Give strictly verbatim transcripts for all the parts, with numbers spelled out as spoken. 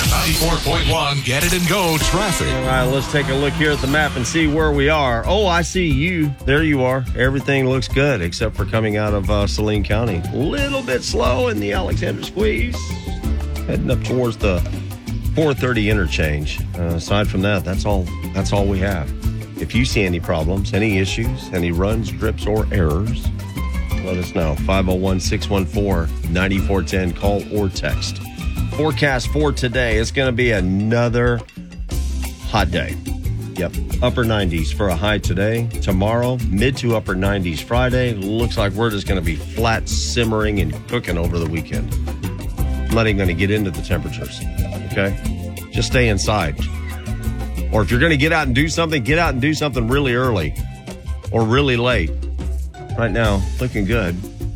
ninety-four point one, Get It and Go traffic. All right, let's take a look here at the map and see where we are. Oh, I see you. There you are. Everything looks good except for coming out of uh, Saline County. A little bit slow in the Alexander Squeeze. Heading up towards the four thirty interchange. Uh, aside from that, that's all, that's all we have. If you see any problems, any issues, any runs, drips, or errors, let us know. five oh one, six one four, nine four one zero. Call or text. Forecast for today. It's going to be another hot day. Yep. Upper nineties for a high today. Tomorrow, mid to upper nineties Friday. Looks like we're just going to be flat simmering and cooking over the weekend. I'm not even going to get into the temperatures. Okay? Just stay inside. Or if you're going to get out and do something, get out and do something really early or really late. Right now, looking good.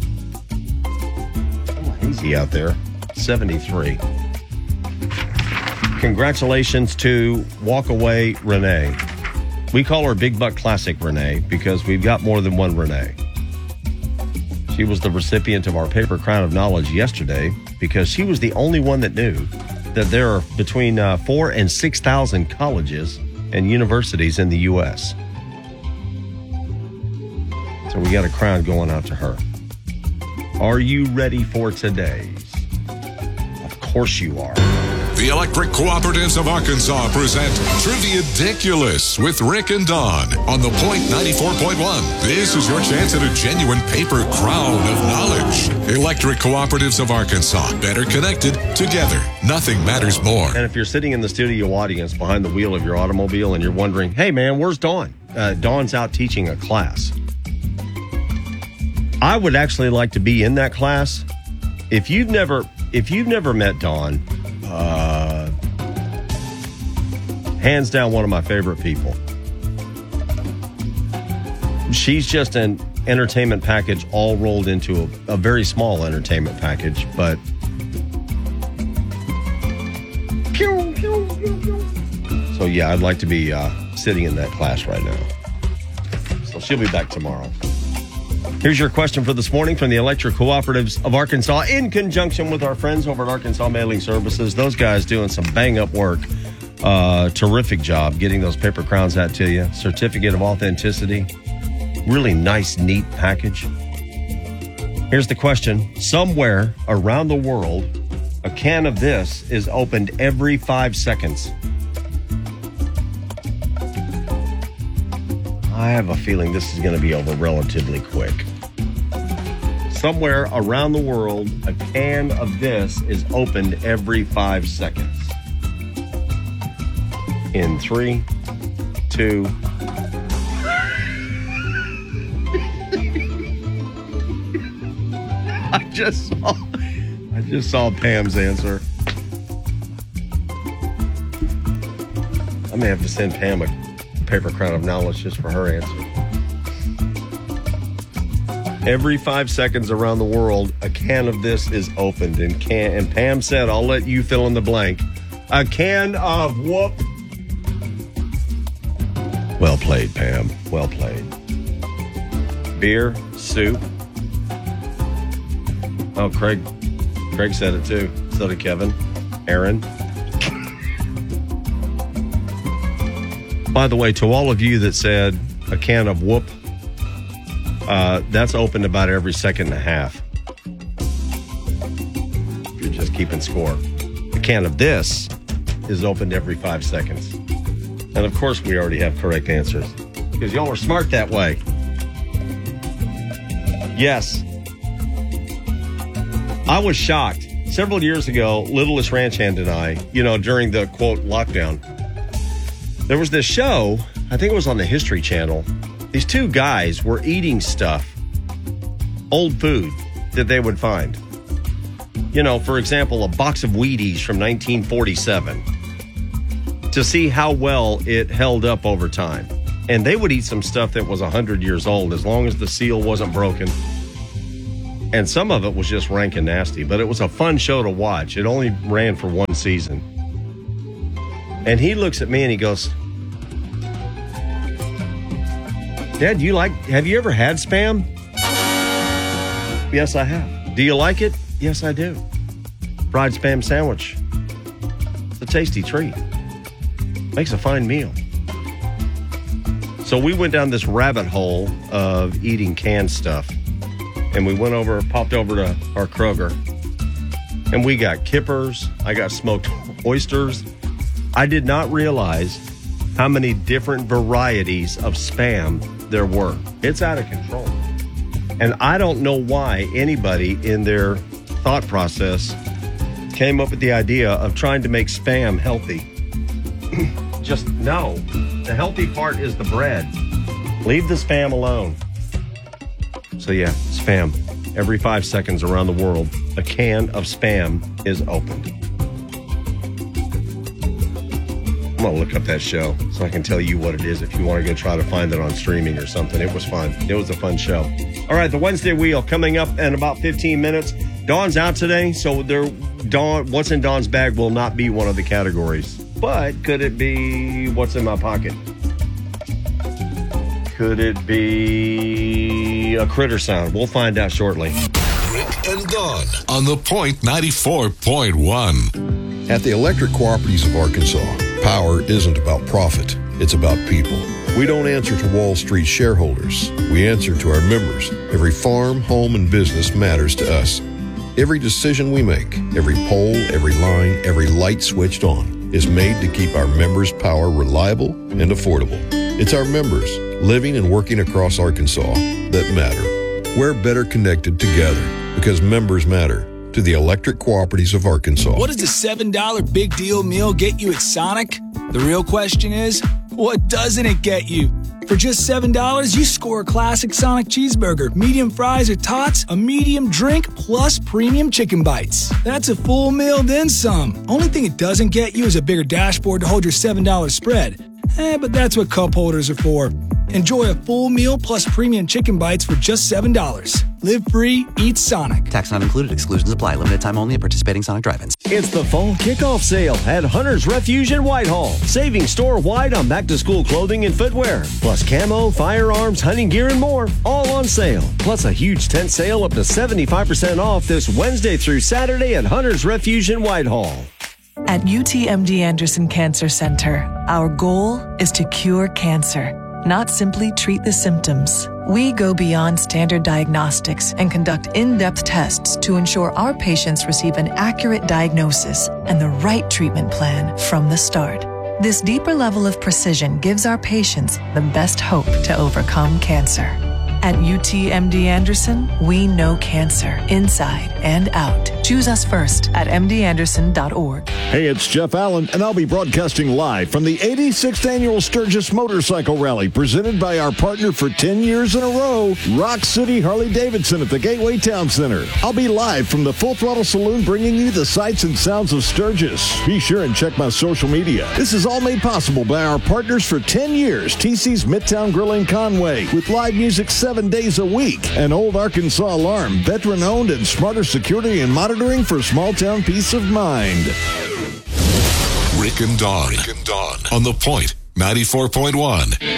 Easy out there. seventy-three. Congratulations to Walkaway Renee. We call her Big Buck Classic Renee because we've got more than one Renee. She was the recipient of our paper crown of knowledge yesterday because she was the only one that knew that there are between uh, four and six thousand colleges and universities in the U S. So we got a crown going out to her. Are you ready for today's? Of course you are. The Electric Cooperatives of Arkansas present Triviadiculous with Rick and Dawn on The Point ninety-four point one. This is your chance at a genuine paper crown of knowledge. Electric Cooperatives of Arkansas. Better connected, together. Nothing matters more. And if you're sitting in the studio audience behind the wheel of your automobile and you're wondering, hey man, where's Dawn? Uh, Dawn's out teaching a class. I would actually like to be in that class. If you've never, if you've never met Dawn, uh, hands down one of my favorite people. She's just an entertainment package all rolled into a, a very small entertainment package, but pew, pew, pew, pew. So yeah, I'd like to be uh, sitting in that class right now. So she'll be back tomorrow. Here's your question for this morning from the Electric Cooperatives of Arkansas in conjunction with our friends over at Arkansas Mailing Services. Those guys doing some bang-up work. Uh, terrific job getting those paper crowns out to you. Certificate of authenticity. Really nice, neat package. Here's the question. Somewhere around the world, a can of this is opened every five seconds. I have a feeling this is going to be over relatively quick. Somewhere around the world, a can of this is opened every five seconds. In three, two. I just saw, I just saw Pam's answer. I may have to send Pam a paper crown of knowledge just for her answer. Every five seconds around the world, a can of this is opened. And can and Pam said, I'll let you fill in the blank. A can of whoop. Well played, Pam. Well played. Beer, soup. Oh, Craig. Craig said it too. So did Kevin. Aaron. By the way, to all of you that said a can of whoop, uh, that's opened about every second and a half. If you're just keeping score. A can of this is opened every five seconds. And of course, we already have correct answers because y'all are smart that way. Yes. I was shocked. Several years ago, Littlest Ranch Hand and I, you know, during the, quote, lockdown, there was this show, I think it was on the History Channel. These two guys were eating stuff, old food that they would find. You know, for example, a box of Wheaties from nineteen forty-seven to see how well it held up over time. And they would eat some stuff that was one hundred years old as long as the seal wasn't broken. And some of it was just rank and nasty, but it was a fun show to watch. It only ran for one season. And he looks at me and he goes, Dad, you like, have you ever had Spam? Yes, I have. Do you like it? Yes, I do. Fried Spam sandwich. It's a tasty treat. Makes a fine meal. So we went down this rabbit hole of eating canned stuff. And we went over, popped over to our Kroger. And we got kippers. I got smoked oysters. I did not realize how many different varieties of Spam there were. It's out of control. And I don't know why anybody in their thought process came up with the idea of trying to make Spam healthy. Just no. The healthy part is the bread. Leave the Spam alone. So yeah, Spam. Every five seconds around the world, a can of Spam is opened. I'm going to look up that show so I can tell you what it is if you want to go try to find it on streaming or something. It was fun. It was a fun show. All right, the Wednesday Wheel coming up in about fifteen minutes. Dawn's out today, so there, Dawn, what's in Dawn's bag will not be one of the categories. But could it be what's in my pocket? Could it be a critter sound? We'll find out shortly. Rick and Dawn on the Point ninety-four point one. At the Electric Cooperatives of Arkansas, power isn't about profit, it's about people. We don't answer to Wall Street shareholders. We answer to our members. Every farm, home, and business matters to us. Every decision we make, every pole, every line, every light switched on is made to keep our members' power reliable and affordable. It's our members, living and working across Arkansas, that matter. We're better connected together because members matter. To the Electric Cooperatives of Arkansas. What does a seven dollar big deal meal get you at Sonic? The real question is, what doesn't it get you? For just seven dollars, you score a classic Sonic cheeseburger, medium fries or tots, a medium drink, plus premium chicken bites. That's a full meal, then some. Only thing it doesn't get you is a bigger dashboard to hold your seven dollar spread. Eh, but that's what cup holders are for. Enjoy a full meal plus premium chicken bites for just seven dollars. Live free, eat Sonic. Tax not included. Exclusions apply. Limited time only at participating Sonic drive-ins. It's the fall kickoff sale at Hunter's Refuge in Whitehall. Saving store-wide on back-to-school clothing and footwear. Plus camo, firearms, hunting gear, and more. All on sale. Plus a huge tent sale up to seventy-five percent off this Wednesday through Saturday at Hunter's Refuge in Whitehall. At U T M D Anderson Cancer Center, our goal is to cure cancer, not simply treat the symptoms. We go beyond standard diagnostics and conduct in-depth tests to ensure our patients receive an accurate diagnosis and the right treatment plan from the start. This deeper level of precision gives our patients the best hope to overcome cancer. At U T M D Anderson, we know cancer inside and out. Choose us first at m d anderson dot org. Hey, it's Jeff Allen, and I'll be broadcasting live from the eighty-sixth Annual Sturgis Motorcycle Rally, presented by our partner for ten years in a row, Rock City Harley-Davidson at the Gateway Town Center. I'll be live from the Full Throttle Saloon, bringing you the sights and sounds of Sturgis. Be sure and check my social media. This is all made possible by our partners for ten years, T C's Midtown Grill in Conway, with live music seven days a week. An Old Arkansas Alarm, veteran-owned and smarter security and monitoring for small-town peace of mind. Rick and Dawn. Rick and Dawn on the Point ninety-four point one.